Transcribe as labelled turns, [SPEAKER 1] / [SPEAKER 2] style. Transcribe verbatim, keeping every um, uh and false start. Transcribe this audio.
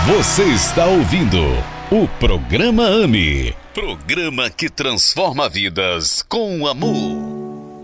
[SPEAKER 1] Você está ouvindo o programa AME. Programa que transforma vidas com amor.